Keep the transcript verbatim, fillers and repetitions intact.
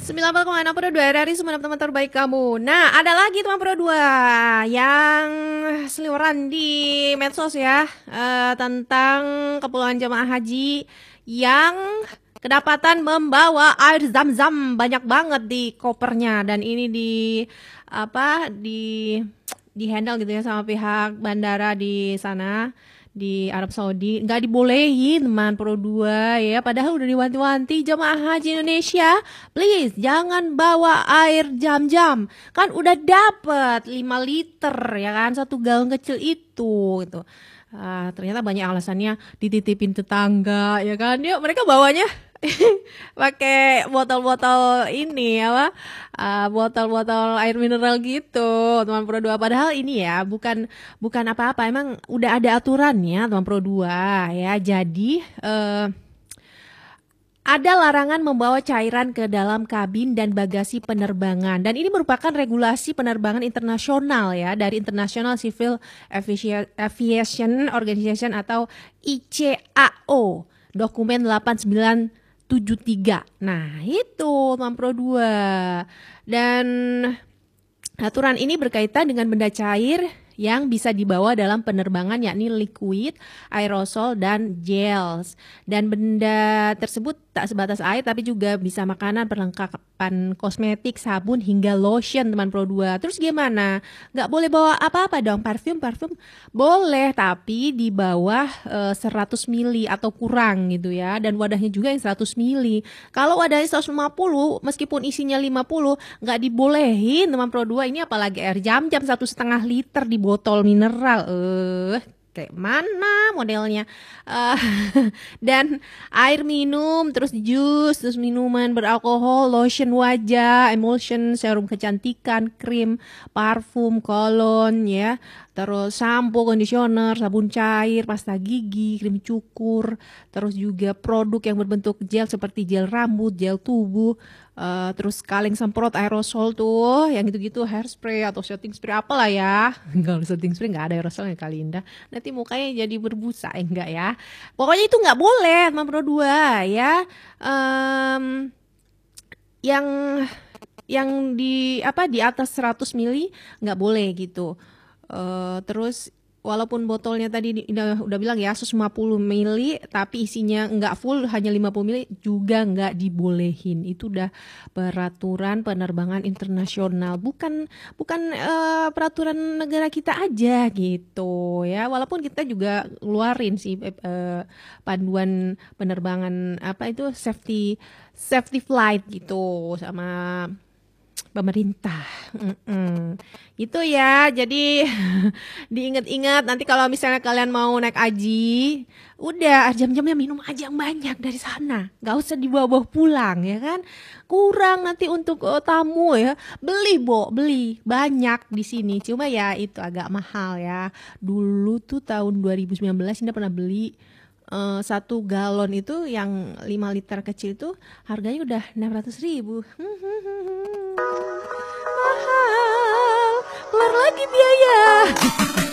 sembilan puluh koma enam Pro dua R R I, semua teman terbaik kamu. Nah, ada lagi teman Pro dua yang seliweran di medsos ya, uh, tentang keperluan jemaah haji yang kedapatan membawa air zam-zam banyak banget di kopernya, dan ini di apa di di handle gitu ya sama pihak bandara di sana di Arab Saudi. Nggak dibolehin teman Pro dua ya, padahal udah diwanti-wanti jemaah haji Indonesia, please jangan bawa air jam-jam, kan udah dapet lima liter ya kan, satu galon kecil itu gitu. Uh, ternyata banyak alasannya, dititipin tetangga ya kan, yuk mereka bawanya pakai botol-botol ini apa uh, botol-botol air mineral gitu teman Pro dua. Padahal ini ya bukan bukan apa-apa, emang udah ada aturannya teman Pro dua ya. Jadi uh, ada larangan membawa cairan ke dalam kabin dan bagasi penerbangan, dan ini merupakan regulasi penerbangan internasional ya dari International Civil Aviation Organization atau I C A O, dokumen delapan sembilan tujuh tiga. Nah, itu teman Pro dua. Dan aturan ini berkaitan dengan benda cair yang bisa dibawa dalam penerbangan, yakni liquid, aerosol, dan gels. Dan benda tersebut tak sebatas air, tapi juga bisa makanan, perlengkapan kosmetik, sabun, hingga lotion teman Pro dua. Terus gimana? Nggak boleh bawa apa-apa dong, parfum, parfum boleh, tapi di bawah e, seratus mili atau kurang gitu ya. Dan wadahnya juga yang seratus mili. Kalau wadahnya seratus lima puluh, meskipun isinya lima puluh, nggak dibolehin teman Pro dua. Ini apalagi air jam-jam satu setengah liter di botol mineral, eh kayak mana modelnya, uh, dan air minum, terus jus, terus minuman beralkohol, lotion wajah, emulsion, serum kecantikan, krim, parfum, kolon ya, terus sampo, conditioner, sabun cair, pasta gigi, krim cukur, terus juga produk yang berbentuk gel seperti gel rambut, gel tubuh, uh, terus kaleng semprot aerosol tuh, yang gitu-gitu, hairspray atau setting spray apalah ya. Kalau setting spray nggak ada aerosolnya kali, Indah. Nanti mukanya jadi berbusa, eh, enggak ya. Pokoknya itu nggak boleh, teman Pro dua ya. Um, yang yang di apa di atas seratus mili nggak boleh gitu. Uh, terus walaupun botolnya tadi udah, udah bilang ya seratus lima puluh mili, tapi isinya nggak full, hanya lima puluh mili, juga nggak dibolehin. Itu udah peraturan penerbangan internasional, bukan bukan uh, peraturan negara kita aja gitu ya. Walaupun kita juga ngeluarin sih uh, panduan penerbangan apa itu safety safety flight gitu sama pemerintah. Mm-mm. Itu ya, jadi diingat-ingat nanti kalau misalnya kalian mau naik haji, udah jam-jamnya minum aja yang banyak dari sana, nggak usah dibawa-bawa pulang ya kan, kurang nanti untuk uh, tamu ya. Beli Bo, beli banyak di sini, cuma ya itu agak mahal ya. Dulu tuh tahun dua ribu sembilan belas Indah pernah beli Uh, satu galon itu yang lima liter kecil itu harganya udah enam ratus ribu. Mahal, keluar lagi biaya.